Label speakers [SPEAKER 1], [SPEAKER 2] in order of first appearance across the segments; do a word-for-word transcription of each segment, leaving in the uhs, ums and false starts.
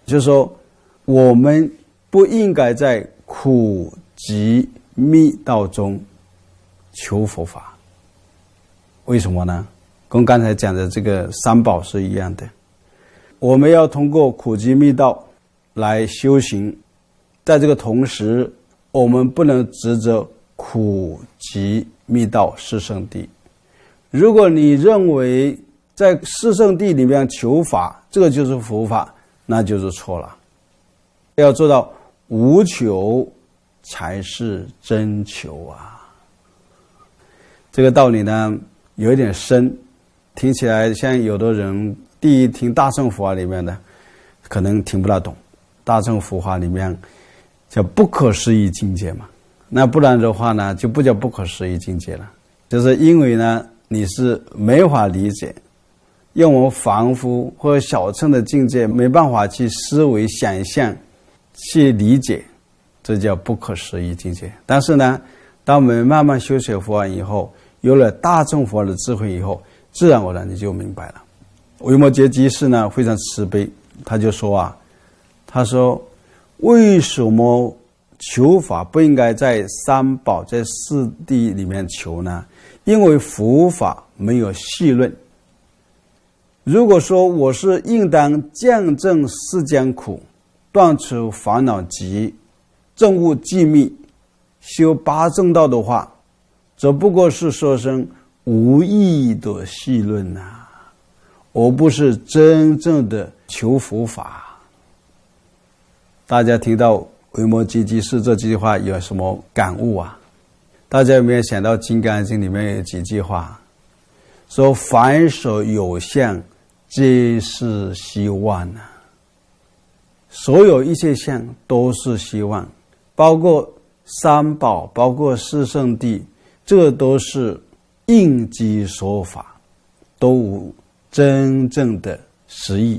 [SPEAKER 1] 就是说我们不应该在苦集密道中求佛法。为什么呢？跟刚才讲的这个三宝是一样的，我们要通过苦集密道来修行，在这个同时我们不能执着苦集密道四圣谛。如果你认为在四圣谛里面求法，这个就是佛法，那就是错了。要做到无求才是真求啊！这个道理呢有一点深，听起来像有的人第一听大乘佛法里面的可能听不大懂。大乘佛法里面叫不可思议境界嘛，那不然的话呢就不叫不可思议境界了，就是因为呢你是没法理解，用我们凡夫或者小乘的境界没办法去思维想象去理解，这叫不可思议境界。但是呢当我们慢慢修学佛法以后，有了大乘佛法的智慧以后，自然而然你就明白了。维摩诘居士呢非常慈悲，他就说啊，他说为什么求法不应该在三宝在四谛里面求呢？因为佛法没有细论。如果说我是应当降正世间苦，断除烦恼集，证悟寂密，修八正道的话，则不过是说声无意义的细论啊，而不是真正的求佛法。大家听到维摩诘居士这句话有什么感悟啊？大家有没有想到《金刚经》里面有几句话说凡所有相皆是希望啊，所有一切相都是希望，包括三宝，包括四圣谛，这都是应机说法，都无真正的实义。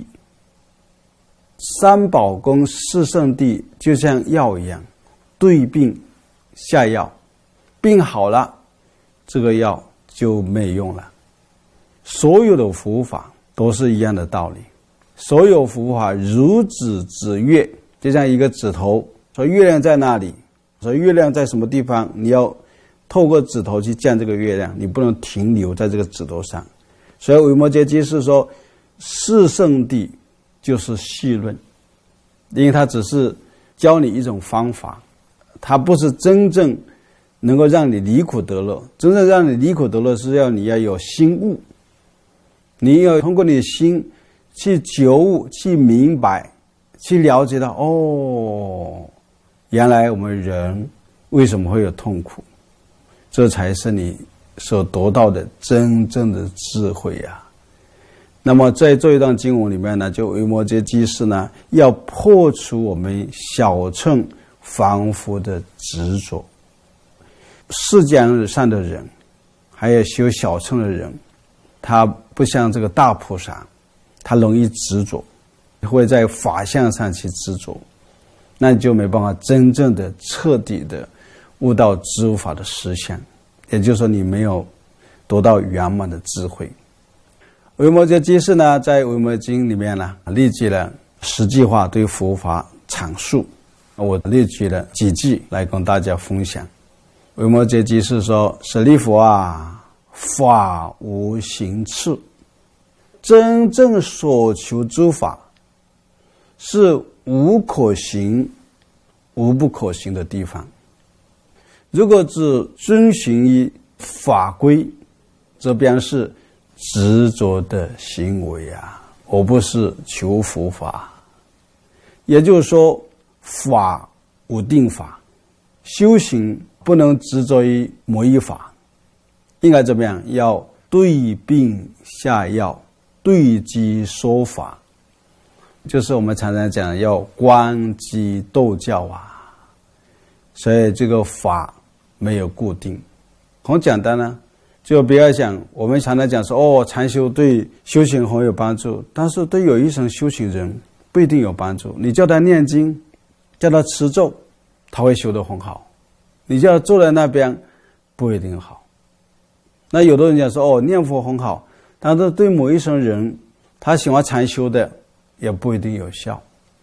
[SPEAKER 1] 三宝跟四圣谛就像药一样，对病下药，病好了，这个药就没用了。所有的佛法都是一样的道理，所有佛法如指指月，就像一个指头，说月亮在那里，说月亮在什么地方，你要透过指头去见这个月亮，你不能停留在这个指头上。所以维摩诘居士说四圣谛就是细论，因为他只是教你一种方法，他不是真正能够让你离苦得乐。真正让你离苦得乐是要你要有心悟，你要通过你的心去觉悟，去明白，去了解到哦，原来我们人为什么会有痛苦，这才是你所得到的真正的智慧啊。那么在这一段经文里面呢，就维摩诘居士呢要破除我们小乘凡夫的执着。世间上的人还有修小乘的人，他不像这个大菩萨，他容易执着，会在法相上去执着，那你就没办法真正的彻底的悟到知法的实相，也就是说你没有得到圆满的智慧。维摩诘居士呢在维摩经里面呢列举了实际化对佛法阐述，我列举了几句来跟大家分享。维摩诘居士说，舍利弗啊，法无行次，真正所求诸法是无可行无不可行的地方。如果只遵循于法规，这便是执着的行为啊，而不是求佛法。也就是说，法无定法，修行不能执着于某一法，应该怎么样？要对病下药，对机说法，就是我们常常讲要观机斗教啊。所以这个法没有固定，很简单呢，就不要想我们常常讲说哦，禅修对修行很有帮助，但是对有一层修行人不一定有帮助。你叫他念经，叫他持咒，他会修得很好，你叫他坐在那边不一定好。那有的人讲说哦，念佛很好，但是对某一层人他喜欢禅修的也不一定有效。